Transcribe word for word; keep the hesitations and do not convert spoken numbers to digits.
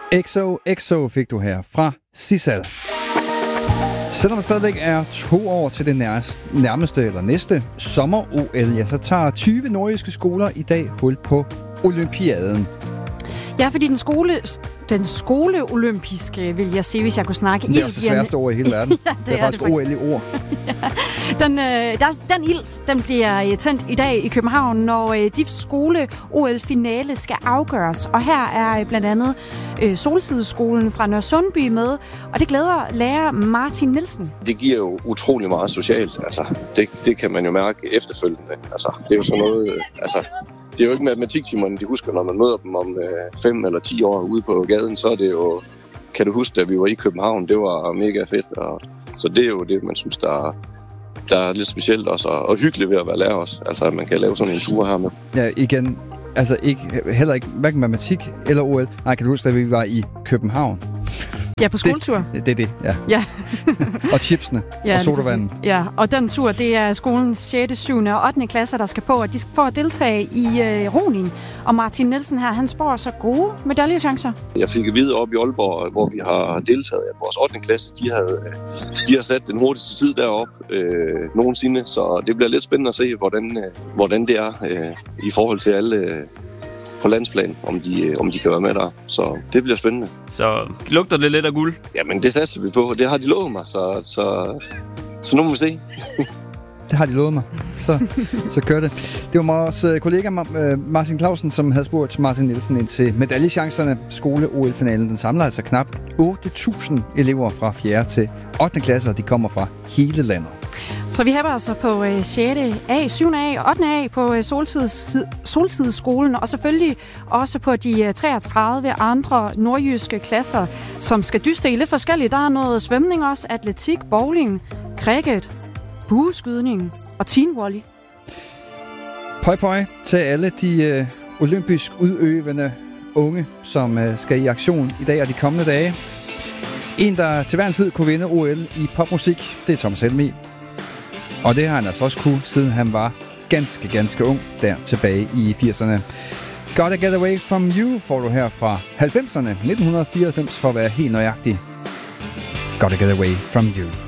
X O X O fik du her fra Sissal. Selvom der stadigvæk er to år til det nærmeste eller næste sommer-O L, ja, så tager tyve nordjyske skoler i dag hul på Olympiaden. Ja, fordi den skole, den skoleolympiske, vil jeg sige, hvis jeg kunne snakke. Det er også det sværeste ord i hele verden. Ja, det, det er, er faktisk det, O L i ord. Ja. Den, øh, der, den ild, den bliver tændt i dag i København, når øh, D I F's skole-O L-finale skal afgøres. Og her er øh, blandt andet øh, Solsideskolen fra Nørresundby med, og det glæder lærer Martin Nielsen. Det giver jo utrolig meget socialt. Altså, det, det kan man jo mærke efterfølgende. Altså, det er jo sådan noget... Øh, altså, det er jo ikke matematiktimerne, de husker, når man møder dem om øh, fem eller ti år ude på gaden, så er det jo, kan du huske, da vi var i København, det var mega fedt. Og, så det er jo det, man synes, der, der er lidt specielt også, og, og hyggeligt ved at være lærer også. Altså, at man kan lave sådan en tur her med. Ja, igen, altså ikke, heller ikke hverken matematik eller O L. Nej, kan du huske, da vi var i København? Ja, på skoletur. Det, det er det, ja. Ja. Og chipsene ja, og sodavanden. Ja, og den tur, det er skolens sjette, syvende og ottende klasser, der skal på, og de skal få at deltage i øh, roning. Og Martin Nielsen her, han spår så gode medaljechancer. Jeg fik at vide op i Aalborg, hvor vi har deltaget, at vores ottende klasse, de, havde, de har sat den hurtigste tid deroppe øh, nogensinde, så det bliver lidt spændende at se, hvordan, øh, hvordan det er øh, i forhold til alle... Øh, på landsplan, om de, om de kan være med der. Så det bliver spændende. Så lugter det lidt af guld? Jamen, det satser vi på, og det har de lovet mig, så, så, så nu må vi se. Det har de lovet mig. Så, så kører det. Det var vores kollega Martin Clausen, som havde spurgt Martin Nielsen ind til medaljechancerne. Skole-O L-finalen, den samler altså knap otte tusind elever fra fjerde til ottende klasse, og de kommer fra hele landet. Så vi har altså på øh, sjette A, syvende A og ottende A på øh, Solsides, Solsideskolen, og selvfølgelig også på de øh, treogtredive andre nordjyske klasser, som skal dyste i lidt forskelligt. Der er noget svømning også, atletik, bowling, cricket, bueskydning og teenvolley. Pøj pøj til alle de øh, olympisk udøvende unge, som øh, skal i aktion i dag og de kommende dage. En, der til hver en tid kunne vinde O L i popmusik, det er Thomas Helmig. Og det har han altså også kunne, siden han var ganske, ganske ung, der tilbage i firserne. Gotta Get Away From You får du her fra halvfemserne, nitten fireoghalvfems for at være helt nøjagtig. Gotta Get Away From You.